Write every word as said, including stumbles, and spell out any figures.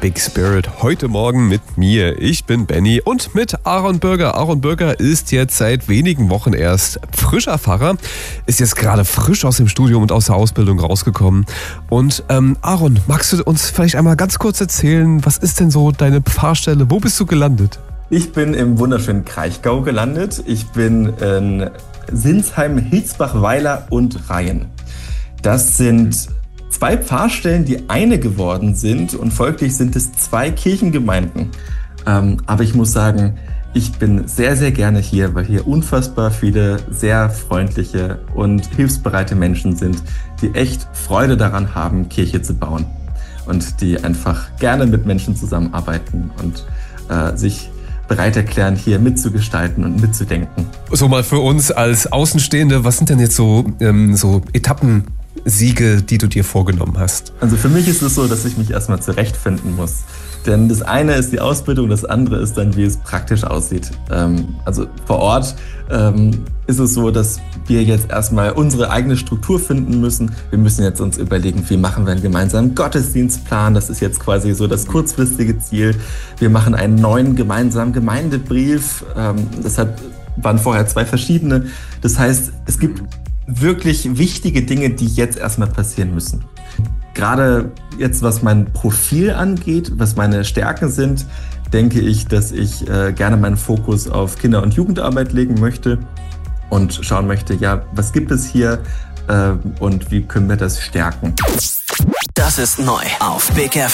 Big Spirit. Heute Morgen mit mir. Ich bin Benny und mit Aaron Bürger. Aaron Bürger ist jetzt seit wenigen Wochen erst frischer Pfarrer, ist jetzt gerade frisch aus dem Studium und aus der Ausbildung rausgekommen. Und ähm, Aaron, magst du uns vielleicht einmal ganz kurz erzählen, was ist denn so deine Pfarrstelle? Wo bist du gelandet? Ich bin im wunderschönen Kraichgau gelandet. Ich bin in Sinsheim, Hilsbach, Weiler und Rayen. Das sind zwei Pfarrstellen, die eine geworden sind, und folglich sind es zwei Kirchengemeinden. Ähm, aber ich muss sagen, ich bin sehr, sehr gerne hier, weil hier unfassbar viele sehr freundliche und hilfsbereite Menschen sind, die echt Freude daran haben, Kirche zu bauen und die einfach gerne mit Menschen zusammenarbeiten und äh, sich bereit erklären, hier mitzugestalten und mitzudenken. So mal für uns als Außenstehende, was sind denn jetzt so, ähm, so Etappensiege, die du dir vorgenommen hast? Also für mich ist es so, dass ich mich erstmal zurechtfinden muss. Denn das eine ist die Ausbildung, das andere ist dann, wie es praktisch aussieht. Ähm, also vor Ort ähm, ist es so, dass wir jetzt erstmal unsere eigene Struktur finden müssen. Wir müssen jetzt uns überlegen, wie machen wir einen gemeinsamen Gottesdienstplan. Das ist jetzt quasi so das kurzfristige Ziel. Wir machen einen neuen gemeinsamen Gemeindebrief. Ähm, deshalb waren vorher zwei verschiedene. Das heißt, es gibt wirklich wichtige Dinge, die jetzt erstmal passieren müssen. Gerade jetzt, was mein Profil angeht, was meine Stärken sind, denke ich, dass ich äh, gerne meinen Fokus auf Kinder- und Jugendarbeit legen möchte und schauen möchte, ja, was gibt es hier äh, und wie können wir das stärken. Das ist neu auf Big F M.